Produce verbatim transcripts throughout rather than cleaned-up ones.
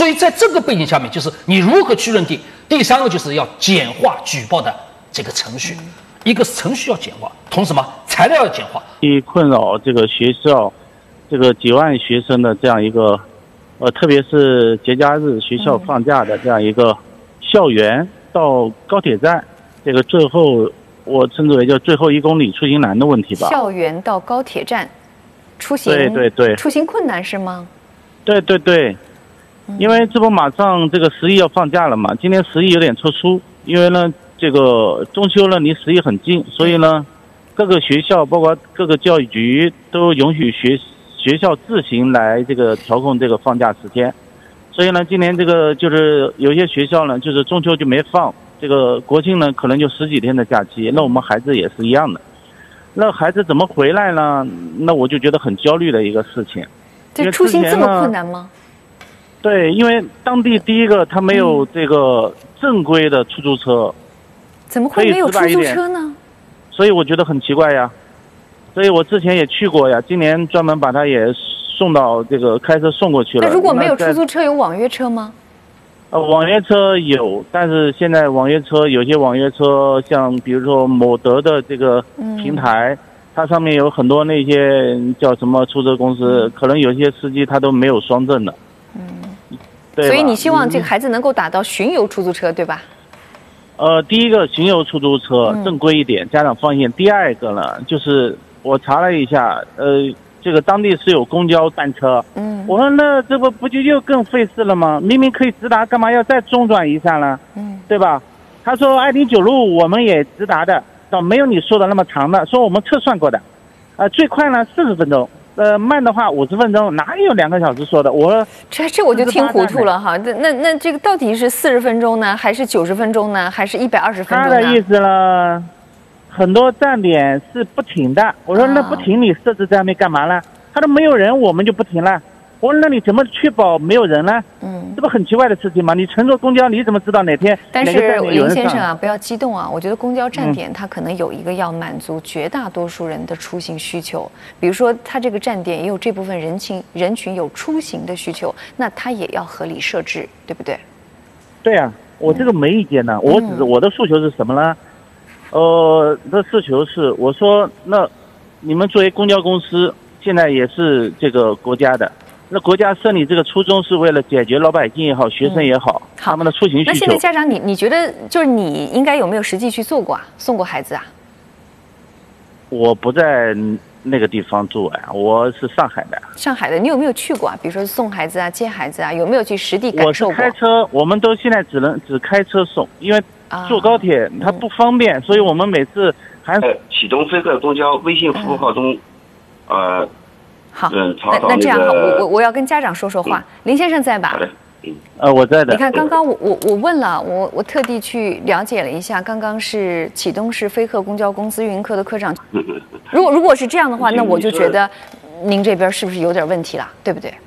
以在这个背景下面，就是你如何去认定。第三个就是要简化举报的这个程序，一个是程序要简化，同时嘛材料要简化。 以困扰这个学校这个几万学生的这样一个呃，特别是节假日学校放假的这样一个校园到高铁站，这个最后我称之为就最后一公里出行难的问题吧。 校园到高铁站出行， 对对对， 出行困难是吗？ 对对对，因为这不马上这个十一要放假了嘛，今年十一有点特殊，因为呢这个中秋呢离十一很近，所以呢各个学校包括各个教育局都允许学学校自行来这个调控这个放假时间，所以呢今年这个就是有些学校呢就是中秋就没放，这个国庆呢可能就十几天的假期，那我们孩子也是一样的，那孩子怎么回来呢？那我就觉得很焦虑的一个事情。 这出行这么困难吗？ 对，因为当地第一个他没有这个正规的出租车， 怎么会没有出租车呢？ 所以我觉得很奇怪呀。所以我之前也去过呀，今年专门把他也送到这个开车送过去了。 那如果没有出租车，有网约车吗？ 呃，网约车有，但是现在网约车有些网约车，像比如说某德的这个平台。嗯，它上面有很多那些叫什么出租公司，嗯，可能有些司机他都没有双证的。 嗯，对。所以你希望这个孩子能够打到巡游出租车，对吧？ 呃，第一个巡游出租车正规一点，嗯，家长放心。第二个呢，就是我查了一下，呃，这个当地是有公交单车。嗯，我说那这不不就又更费事了吗？明明可以直达，干嘛要再中转一下呢？嗯，对吧？他说二零九路我们也直达的。倒没有你说的那么长的，说我们测算过的，呃，最快呢四十分钟，呃，慢的话五十分钟，哪有两个小时说的？我这这我就听糊涂了哈。那那那这个到底是四十分钟呢，还是九十分钟呢，还是一百二十分钟呢？ 他的意思呢，很多站点是不停的。我说那不停你设置站点干嘛呢？他说没有人我们就不停了。我说那你怎么确保没有人呢？嗯，这不很奇怪的事情吗？你乘坐公交你怎么知道哪天但是林先生啊，不要激动啊！我觉得公交站点它可能有一个要满足绝大多数人的出行需求，比如说它这个站点也有这部分人群人群有出行的需求，那它也要合理设置，对不对？ 对啊，我这个没意见呢。嗯，我只我的诉求是什么呢？呃，这诉求是我说那你们作为公交公司，现在也是这个国家的。那国家设立这个初衷是为了解决老百姓也好，学生也好，嗯，他们的出行需求。 那现在家长你你觉得就是你应该有没有实际去做过啊？送过孩子啊？ 我不在那个地方住啊，我是上海的。 上海的，你有没有去过啊？比如说送孩子啊、接孩子啊，有没有去实地感受过？ 我是开车，我们都现在只能只开车送，因为坐高铁它不方便，啊嗯，所以我们每次还呃启动飞鹤公交微信服务号中，嗯，呃。 好，那那这样好，我我我要跟家长说说话。嗯，林先生在吧？ 好的， 嗯，呃，我在的。 你看，刚刚我我我问了，我我特地去了解了一下，刚刚是启东市飞鹤公交公司运营科的科长。如果如果是这样的话，那我就觉得您这边是不是有点问题了，对不对？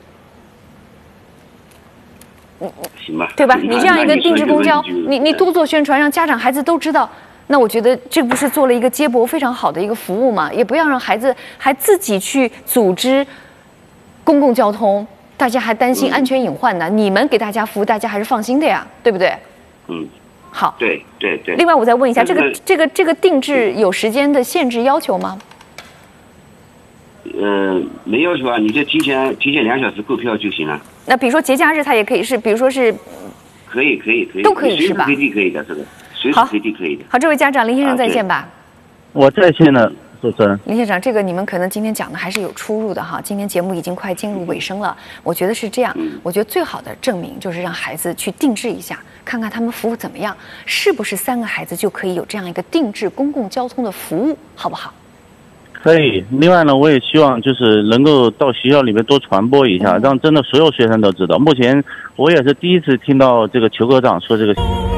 行吧， 对吧？你这样一个定制公交，你你多做宣传，让家长孩子都知道。那我觉得这不是做了一个接驳非常好的一个服务嘛？也不要让孩子还自己去组织公共交通，大家还担心安全隐患呢。嗯，你们给大家服务，大家还是放心的呀，对不对？ 嗯， 好， 对对对。 另外，我再问一下，这个这个这个定制有时间的限制要求吗？ 呃，没要求啊，你就提前提前两小时购票就行了。 那比如说节假日，它也可以是，比如说是， 可以可以可以， 都可以是吧？ 随时随地可以的，这个。随时随地可以的。 好，这位家长林先生在线吧？啊， 我在线呢，主持人。 林先生，这个你们可能今天讲的还是有出入的哈。今天节目已经快进入尾声了，我觉得是这样。嗯，我觉得最好的证明就是让孩子去定制一下，看看他们服务怎么样，是不是三个孩子就可以有这样一个定制公共交通的服务，好不好？ 可以。另外呢，我也希望就是能够到学校里面多传播一下，嗯，让真的所有学生都知道。目前我也是第一次听到这个裘科长说这个。